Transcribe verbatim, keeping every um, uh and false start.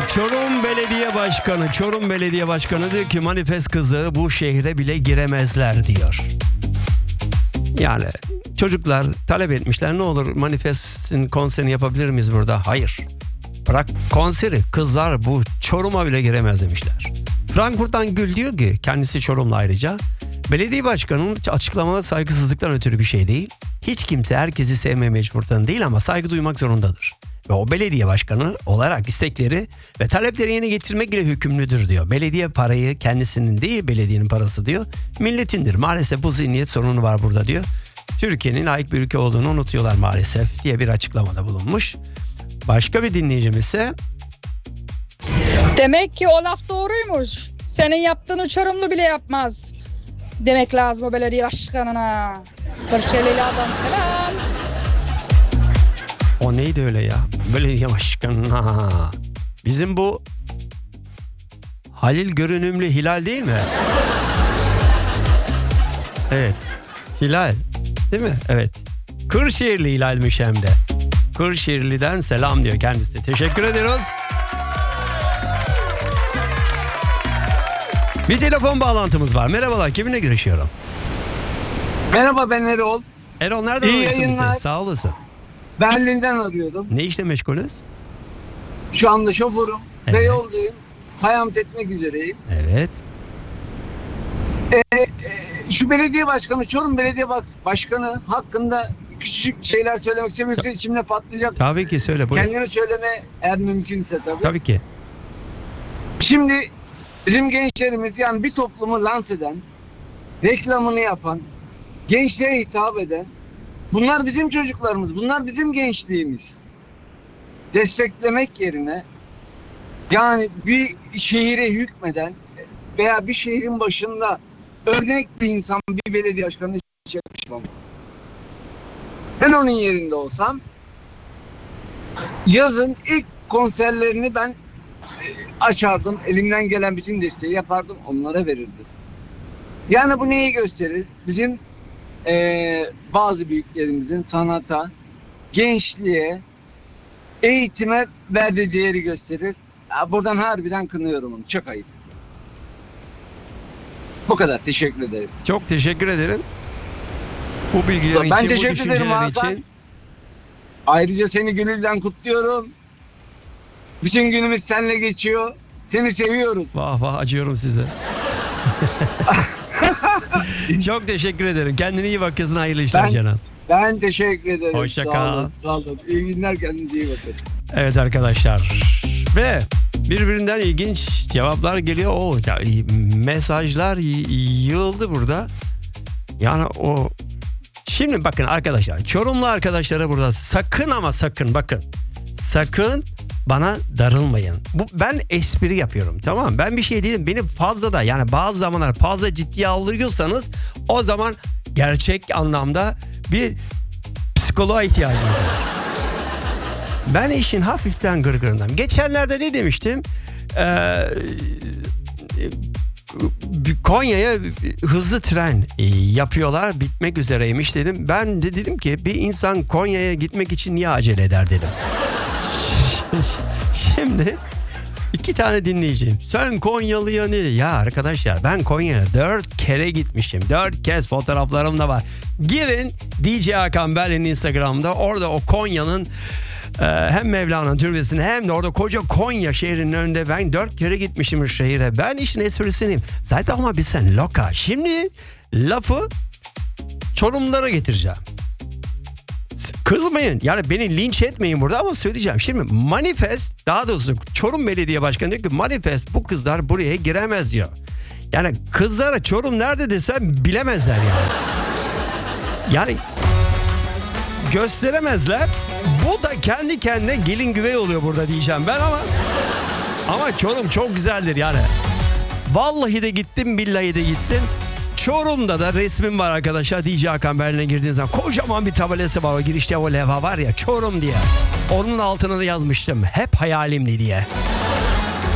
Evet, Çorum Belediye Başkanı, Çorum Belediye Başkanı diyor ki manifest kızığı bu şehre bile giremezler diyor. Yani çocuklar talep etmişler, ne olur manifestin konserini yapabilir miyiz burada? Hayır. Bırak konseri, kızlar bu Çorum'a bile giremez demişler. Frankfurt'tan Gül diyor ki, kendisi Çorumlu ayrıca, belediye başkanının açıklamaları saygısızlıktan ötürü bir şey değil. Hiç kimse herkesi sevmeye mecburdan değil ama saygı duymak zorundadır. Ve o belediye başkanı olarak istekleri ve talepleri yerine getirmek ile hükümlüdür diyor. Belediye parayı kendisinin değil, belediyenin parası diyor, milletindir. Maalesef bu zihniyet sorunu var burada diyor. Türkiye'nin layık bir ülke olduğunu unutuyorlar maalesef diye bir açıklamada bulunmuş. Başka bir dinleyicimiz ise, demek ki o laf doğruymuş. Senin yaptığını Çorumlu bile yapmaz demek lazım o belediye başkanına. Kırşehirli adam selam. O neydi öyle ya? Belediye başkanına. Bizim bu Halil görünümlü Hilal değil mi? Evet. Hilal. Değil mi? Evet. Kırşehirli Hilal'miş hem de. Kırşehirli'den selam diyor kendisi. Teşekkür ederiz. Bir telefon bağlantımız var. Merhabalar. Kiminle görüşüyorum? Merhaba, ben Erol. Erol, nereden İyi arıyorsun yayınlar. bizi? Sağ olasın. Berlin'den arıyorum. Ne işle meşgulüz? Şu anda şoförüm Evet. ve yoldayım. Hayamt etmek üzereyim. Evet. Ee, e, şu belediye başkanı, Çorum Belediye Bak- Başkanı hakkında küçük şeyler söylemek istiyorum. İçimde patlayacak. Tabii ki, söyle. Buyur. Kendini söyleme eğer mümkünse tabii. Tabii ki. Şimdi bizim gençlerimiz, yani bir toplumu lanse eden, reklamını yapan, gençlere hitap eden, bunlar bizim çocuklarımız, bunlar bizim gençliğimiz. Desteklemek yerine, yani bir şehire hükmeden veya bir şehrin başında örnek bir insan, bir belediye başkanı hiç yakışmam. Ben onun yerinde olsam yazın ilk konserlerini ben açardım, elimden gelen bütün desteği yapardım, onlara verirdim. Yani bu neyi gösterir? Bizim Ee, bazı büyüklerimizin sanata, gençliğe, eğitime verdiği değeri gösterir. Ya, buradan harbiden kınıyorum onu. Çok ayıp. Bu kadar. Teşekkür ederim. Çok teşekkür ederim. Bu bilgilerin Ben için, bu teşekkür ederim düşüncelerin Hakan. için. Ayrıca seni gönülden kutluyorum. Bütün günümüz seninle geçiyor. Seni seviyorum. Vah vah, acıyorum size. Çok teşekkür ederim. Kendine iyi bak, kızına hayırlı işler Ben- Canan. Ben teşekkür ederim. Hoşça Sağ kal. olun, sağ olun. İyi günler, kendinize iyi bakın. Evet arkadaşlar. Ve birbirinden ilginç cevaplar geliyor. O ya, mesajlar y- yığıldı burada. Yani o, şimdi bakın arkadaşlar, Çorumlu arkadaşlara burada sakın ama sakın, bakın. Sakın bana darılmayın. Bu, ben espri yapıyorum, tamam mı? Ben bir şey değilim. Beni fazla da, yani bazı zamanlar fazla ciddiye alıyorsanız o zaman gerçek anlamda bir psikoloğa ihtiyacınız var. Ben işin hafiften gırgırından. Geçenlerde ne demiştim? Ee, Konya'ya hızlı tren yapıyorlar, bitmek üzereymiş dedim. Ben de dedim ki bir insan Konya'ya gitmek için niye acele eder dedim. Şimdi iki tane dinleyeceğim. Sen Konyalı'ya ne? Ya arkadaşlar, ben Konya'ya dört kere gitmişim. Dört kez fotoğraflarım da var. Girin D J Hakan Berlin'in Instagram'da, orada o Konya'nın e, hem Mevlana Türbesi'ne hem de orada koca Konya şehrinin önünde ben dört kere gitmişim şehire. Ben işin esprisiniyim. Zaten ama biz sen loka. Şimdi lafı Çorumlulara getireceğim. Kızmayın, yani beni linç etmeyin burada ama söyleyeceğim. Şimdi manifest, daha doğrusu Çorum Belediye Başkanı diyor ki manifest, bu kızlar buraya giremez diyor. Yani kızlara Çorum nerede desem bilemezler yani. Yani gösteremezler. Bu da kendi kendine gelin güvey oluyor burada diyeceğim ben ama ama Çorum çok güzeldir yani. Vallahi de gittim, billahi de gittim. Çorum'da da resmim var arkadaşlar. D J Hakan Berlin'e girdiğiniz zaman kocaman bir tabelası var. O girişte o levha var ya, Çorum diye. Onun altına da yazmıştım. Hep hayalimdi diye.